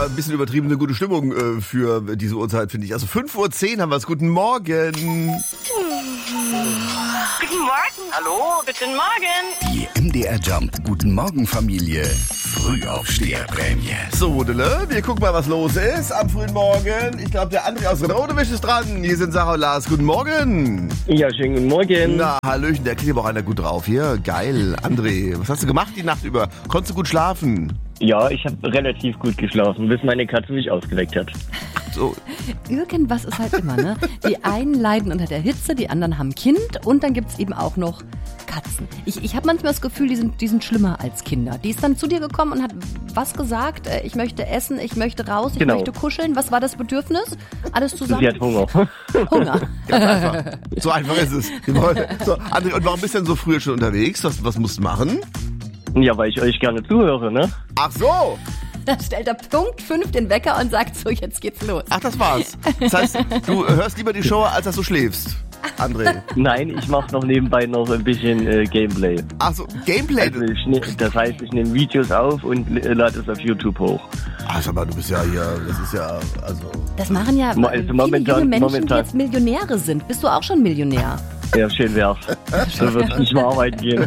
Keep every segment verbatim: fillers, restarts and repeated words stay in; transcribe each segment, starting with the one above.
ein bisschen übertriebene gute Stimmung äh, für diese Uhrzeit, finde ich. Also fünf Uhr zehn haben wir es. Guten Morgen. Guten Morgen. Hallo, guten Morgen. Die M D R Jump Guten Morgen Familie Frühaufsteherprämie. So, Dele, wir gucken mal, was los ist am frühen Morgen. Ich glaube, der André aus Rodewisch ist dran. Hier sind Sarah und Lars. Guten Morgen. Ja, schönen guten Morgen. Na, Hallöchen, der klingt aber auch einer gut drauf hier. Geil. André, was hast du gemacht die Nacht über? Konntest du gut schlafen? Ja, ich habe relativ gut geschlafen, bis meine Katze mich ausgeweckt hat. So. Irgendwas ist halt immer, ne? Die einen leiden unter der Hitze, die anderen haben Kind und dann gibt's eben auch noch Katzen. Ich, ich habe manchmal das Gefühl, die sind, die sind schlimmer als Kinder. Die ist dann zu dir gekommen und hat was gesagt? Äh, Ich möchte essen, ich möchte raus, ich Genau. möchte kuscheln. Was war das Bedürfnis? Alles zusammen? Sie hat Hunger. Hunger. Ganz einfach. So einfach ist es. So, André, und warum bist du denn so früh schon unterwegs? Was, was musst du machen? Ja, weil ich euch gerne zuhöre, ne? Ach so. Dann stellt er Punkt fünf den Wecker und sagt so, jetzt geht's los. Ach, das war's. Das heißt, du hörst lieber die Show, als dass du schläfst, André. Nein, ich mache noch nebenbei noch ein bisschen äh, Gameplay. Ach so, Gameplay. Also ich ne, das heißt, ich nehme Videos auf und äh, lade es auf YouTube hoch. Ach, sag mal, du bist ja hier, das ist ja, also... Das machen ja Mo- äh, also viele momentan- junge Menschen, momentan- die jetzt Millionäre sind. Bist du auch schon Millionär? Ja, schön wär's. So würde ich nicht mehr arbeiten gehen.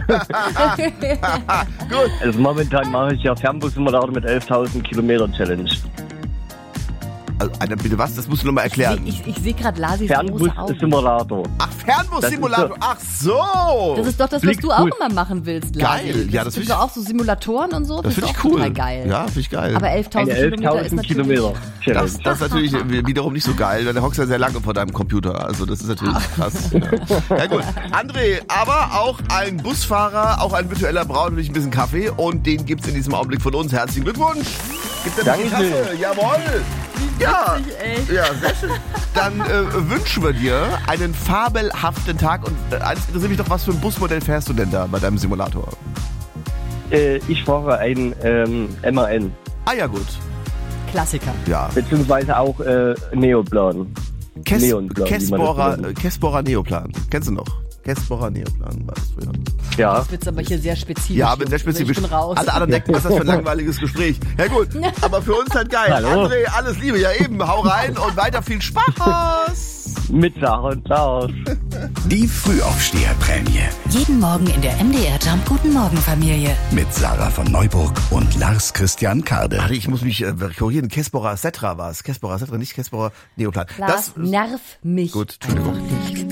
Gut. Also momentan mache ich ja Fernbus-Simulator mit elftausend Kilometer Challenge. Also, Alter, bitte was? Das musst du nochmal erklären. Ich, ich sehe gerade Lasis große Augen. Fernbus-Simulator. Ach, Fernbus-Simulator. Ach so. Das ist doch das, was du auch Blickfuß. immer machen willst, Lasi. Geil. Ja, das gibt find doch ich- auch so Simulatoren und so. Das Findest finde du ich auch cool. total geil. Ja, finde ich geil. Aber elftausend Eine Kilometer ist elftausend natürlich... Kilometer Challenge. Das, das ist natürlich wiederum nicht so geil, weil der hockst ja sehr lange vor deinem Computer. Also das ist natürlich krass. Ja. Ja gut. André, aber auch ein Busfahrer, auch ein virtueller braucht natürlich ein bisschen Kaffee und den gibt's in diesem Augenblick von uns. Herzlichen Glückwunsch. Gibt er die Dankeschön. Tasse? Jawohl. Ja. Ja, sehr schön. Dann äh, wünschen wir dir einen fabelhaften Tag und äh, eins interessiert mich doch, was für ein Busmodell fährst du denn da bei deinem Simulator? Äh, ich fahre ein ähm, M A N, Ah ja gut. Klassiker. Ja. beziehungsweise auch äh, Neoplan. Kes Neonplan, wie man das Kesbohrer, nennt. äh, Kesbohrer Neoplan. Kennst du noch? Kesbohrer Neoplan war das früher. Ja, Das wird aber hier sehr spezifisch. Ja, aber sehr spezifisch. Also ich bin raus. Alle anderen denken, was ist das für ein langweiliges Gespräch. Ja gut, aber für uns halt geil. Hallo. André, alles Liebe. Ja eben, hau rein und weiter viel Spaß. mit Sarah und Klaus. Die Frühaufsteherprämie Jeden Morgen in der M D R Jump Guten Morgen Familie. mit Sarah von Neuburg und Lars Christian Karde. Warte, ich muss mich äh, korrigieren. Kesbohrer Setra war es. Kesbohrer Setra, nicht Kesbohrer Neoplan. Lars, nerv mich Gut, Entschuldigung. einfach nicht.